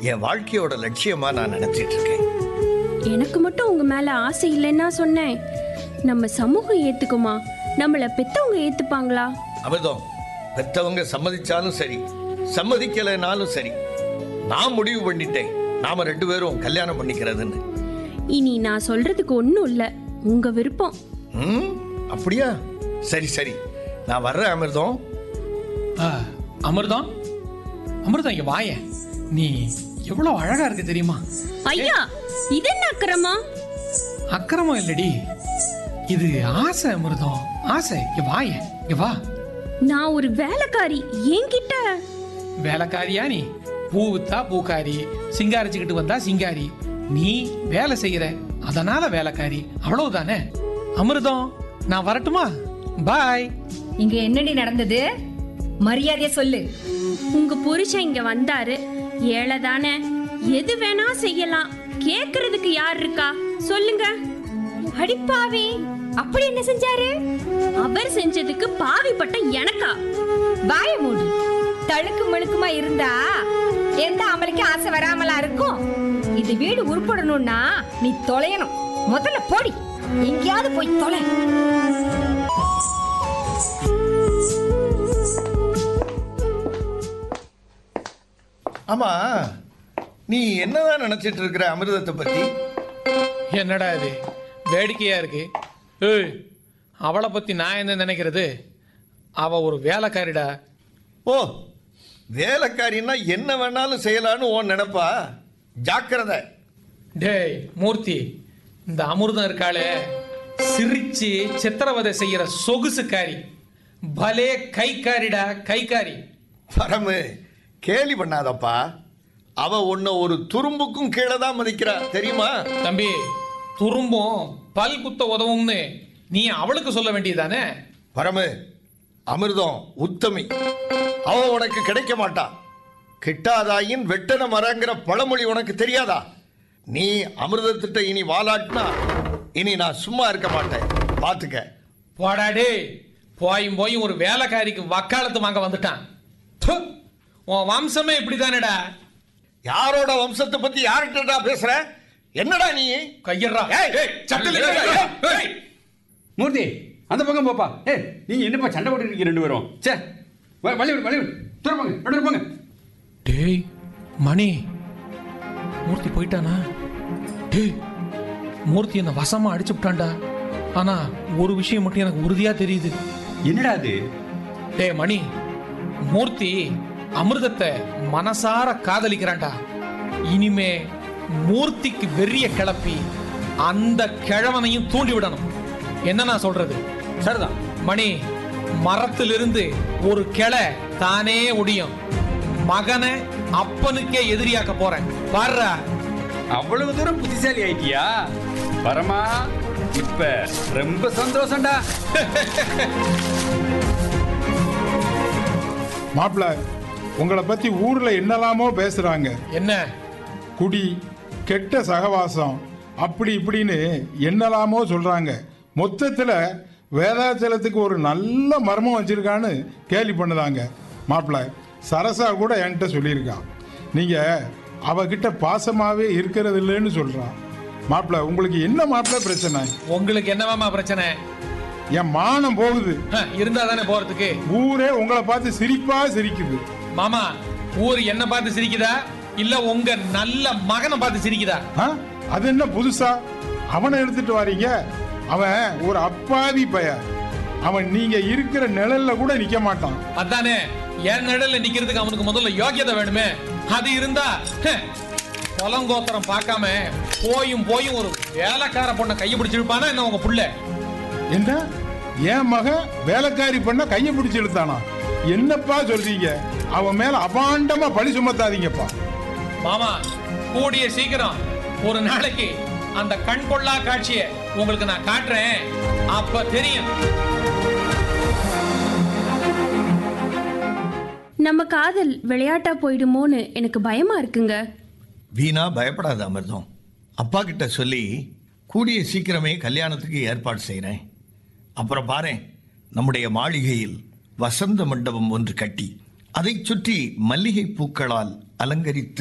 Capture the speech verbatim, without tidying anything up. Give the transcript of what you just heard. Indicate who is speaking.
Speaker 1: என் வாழ்க்கையோட லட்சியமா நான் நினைச்சிட்டு இருக்கேன்.
Speaker 2: எனக்கு மட்டும் உங்க மேல ஆசை இல்லைன்னா சொன்னேன். நம்ம சமூகம் ஏத்துக்குமா? நம்மள பெத்தவங்க ஏத்துப்பாங்களா?
Speaker 1: அமிர்தம், பெத்தவங்க சம்மதிச்சாலும் சரி, சம்மதிக்கலைனாலும் சரி, நான் முடிவு பண்ணிட்டேன். நாம ரெண்டு பேரும் கல்யாணம் பண்ணிக்கிறதுன்னு.
Speaker 2: இனி நான் சொல்றதுக்கு ஒண்ணும் இல்ல, உங்க விருப்பம்.
Speaker 1: ம், அப்படியா? சரி சரி, நான் வர்றேன் அமிர்தம்.
Speaker 3: ஆ, அமிர்தம் அமிர்தம் இங்க வாய. நீ எவ்வளவு அழகா இருக்கு தெரியுமா?
Speaker 2: ஐயா, இது என்ன அக்கிரமா?
Speaker 3: அக்கிரமம் இல்லடி, இது ஆசை அமிர்தம், ஆசை. இங்க வாய, இங்க வா.
Speaker 2: நான் ஒரு வேலைக்காரி, என்கிட்ட
Speaker 3: வேலைக்காரியா நீ? பூ வித்தா பூக்காரி, சிங்காரிச்சுக்கிட்டு வந்தா சிங்காரி. நீ வேலை செய்யற, அதனால வேலைக்காரி, அவ்வளவுதானே. அமிர்தம், நான் வரட்டுமா? பாய்.
Speaker 4: இங்க என்னடி நடந்தது? மரியாதையா சொல்லு.
Speaker 2: உங்க புருஷன் இங்க வந்தாரு, ஏழை தானே, எது வேணா செய்யலாம், கேக்குறதுக்கு யார் இருக்கா சொல்லுங்க.
Speaker 4: அடிப்பாவி, அப்படி என்ன செஞ்சாரு?
Speaker 2: அவர் செஞ்சதுக்கு பாவிப்பட்ட எனக்கா?
Speaker 4: வாய மூடு. தழுக்கு மழுக்குமா இருந்தா எந்த அமலுக்கு ஆசை வராமலா இருக்கும்? இது வீடு உருப்படணும்னா நீ தொலையணும். முதல்ல போடி, எங்கேயாவது போய் தொலை.
Speaker 1: ஆமா, நீ என்னதான் நினைச்சிட்டு இருக்கிற அமிர்தத்தை பத்தி?
Speaker 3: என்னடா இது வேடிக்கையா இருக்கு? ஏய், அவளை பத்தி நான் என்ன நினைக்கிறது? அவ ஒரு வேலைக்காரிடா.
Speaker 1: ஓ, வேலைக்காரின்னா என்ன வேணாலும் செய்யலான்னு உன் நினைப்பா? ஜாக்கிரதை.
Speaker 3: டேய் மூர்த்தி, இந்த அமிர்தம் இருக்காளே, சிரிச்சு சித்திரவதை செய்யற சொகுசுக்காரி, பலே கைக்காரிடா, கைக்காரி.
Speaker 1: பரமு, கேலி பண்ணாதப்பா. அவ உன்னை ஒரு துரும்புக்கும் கீழே தான் மதிக்கிறா, தெரியுமா?
Speaker 3: தம்பி, துரும்பும் பல் குத்த உதவும்னு நீ அவளுக்கு சொல்ல வேண்டியதானே?
Speaker 1: பரமு, அமிர்தம் உத்தமி, அவ உனக்கு கிடைக்க மாட்டா. கிட்டாதாயின் வெட்டன மரங்கிற பழமொழி உனக்கு தெரியாதா? நீ அமிர்தத்திட்ட இனி வாலாட்டினா இனி நான் சும்மா இருக்க மாட்டேன், பாத்துக்க.
Speaker 3: போடாடே, போயும் போயும் ஒரு வேலைக்காரிக்கு வக்காலத்து வாங்க வந்துட்டான். து, உன் வம்சமே இப்படிதானடா.
Speaker 1: யாரோட வம்சத்தை பத்தி யார்கிட்டடா பேசுற? என்னடா நீ?
Speaker 3: கையறா.
Speaker 5: மூர்த்தி, அந்த பக்கம் போப்பா. ஏ, நீங்க என்னப்பா சண்டை போட்டு இருக்கீங்க ரெண்டு பேரும்? சே, வழி விடு, வழி விடு. தூரம் போங்க, நடுவர் போங்க.
Speaker 3: டேய் மணி, மூர்த்தி போயிட்டானா? டேய், மூர்த்தி என்ன வசமா அடிச்சு விட்டான்டா. ஆனா ஒரு விஷயம் மட்டும் எனக்கு உறுதியா தெரியுது.
Speaker 5: என்னடா அது?
Speaker 3: டேய் மணி, மூர்த்தி அமிர்தத்தை மனசார காதலிக்கிறான்டா. இனிமே மூர்த்திக்கு வெறிய கிளப்பி அந்த கிழவனையும் தூண்டி விடணும். என்ன நான் சொல்றது?
Speaker 5: சரிதான்
Speaker 3: மணி, மரத்திலிருந்து ஒரு கிளை தானே ஒடியும். மகனை அப்பனுக்கே எதிரியாக்க போறேன் பாருடா.
Speaker 5: அவ்வளவு தூரம் புத்திசாலி ஆயிட்டியா பரமா? இப்ப ரொம்ப சந்தோஷம்டா.
Speaker 6: மாப்பிள்ள, உங்களை பத்தி ஊர்ல என்னலாமோ பேசுறாங்க.
Speaker 3: என்ன?
Speaker 6: குடி, கெட்ட சகவாசம், அப்படி இப்படின்னு என்னலாமோ சொல்றாங்க. மொத்தத்துல வேதாச்சலத்துக்கு ஒரு நல்ல மர்மம் வச்சிருக்கான்னு கேலி பண்ணுதாங்க. மாப்பிள்ள, சரசா கூட என்கிட்ட சொல்லியிருக்கான், நீங்க அவகிட்ட பாசமாவே இருக்கிறது இல்லைன்னு சொல்றான். மாப்பிள்ள, உங்களுக்கு என்ன மாப்பிள்ள பிரச்சனை?
Speaker 3: உங்களுக்கு என்னவாமா பிரச்சனை?
Speaker 6: என் மானம் போகுது.
Speaker 3: இருந்தா தானே போறதுக்கு.
Speaker 6: ஊரே உங்களை பார்த்து சிரிப்பா சிரிக்குது.
Speaker 3: மாமா, ஊர் என்ன பார்த்து சிரிக்குதா இல்ல உங்க நல்ல மகனை பார்த்து சிரிக்குதா?
Speaker 6: அது என்ன புதுசா அவனை எடுத்துட்டு வாரீங்க? அவன் ஒரு அப்பாவி பய. அவன் நீங்க இருக்கிற நிழல்ல கூட நிக்க மாட்டான்.
Speaker 3: அதானே, என் நிழல்ல நிக்கிறதுக்கு அவனுக்கு முதல்ல யோகியதை வேணுமே. அது இருந்தா பொலங்கோத்திரம் பார்க்காம போயும் போயும் ஒரு வேலைக்கார பொண்ணை கையை பிடிச்சிருப்பானா என்ன உங்க புள்ள?
Speaker 6: என்ன, என் மகன் வேலைக்காரி பண்ண கையை பிடிச்சு இழுத்தானா? என்னப்பா சொல்றீங்க? அவன் மேல அபாண்டமா பழி சுமத்தாதீங்கப்பா.
Speaker 3: மாமா, கூடிய சீக்கிரம் ஒரு நாளைக்கு அந்த கண் கொள்ளா காட்சியை உங்களுக்கு நான் காட்டுறேன், அப்ப தெரியும்.
Speaker 2: நம்ம காதல் விளையாட்டா போயிடுமோன்னு எனக்கு பயமா இருக்குங்க.
Speaker 1: வீணா பயப்படாத அமிர்தம். அப்பா கிட்ட சொல்லி கூடிய சீக்கிரமே கல்யாணத்துக்கு ஏற்பாடு செய்கிறேன். அப்புறம் பாரு, நம்முடைய மாளிகையில் வசந்த மண்டபம் ஒன்று கட்டி அதை சுற்றி மல்லிகை பூக்களால் அலங்கரித்து